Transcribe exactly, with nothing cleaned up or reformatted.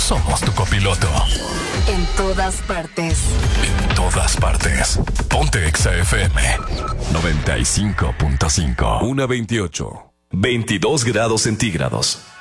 somos tu copiloto. En todas partes. En todas partes. Ponte Exa F M noventa y cinco punto cinco. una veintiocho. veintidós grados centígrados.